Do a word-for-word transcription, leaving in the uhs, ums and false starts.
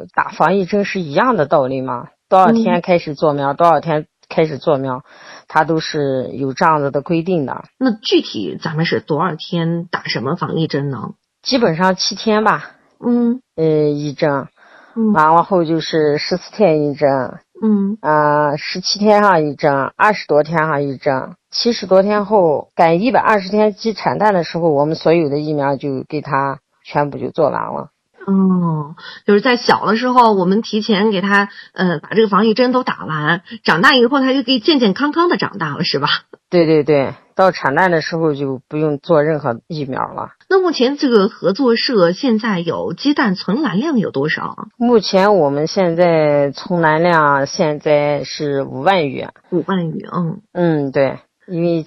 打防疫针是一样的道理嘛，多少天开始做苗、嗯、多少天开始做苗，它都是有这样子的规定的。 那具体咱们是多少天打什么防疫针呢？ 基本上七天吧， 嗯， 呃，一针， 嗯， 完了后就是十四天一针， 嗯， 呃，十七天上一针，二十多天上一针，七十多天后赶一百二十天鸡产蛋的时候，我们所有的疫苗就给它全部就做完了。 哦，就是在小的时候，我们提前给他呃把这个防疫针都打完，长大以后他就可以健健康康的长大了，是吧？ 对对对，到产蛋的时候就不用做任何疫苗了。 那目前这个合作社现在有鸡蛋存栏量有多少？ 目前我们现在存栏量现在是五万余。 五万余，嗯嗯，对，因为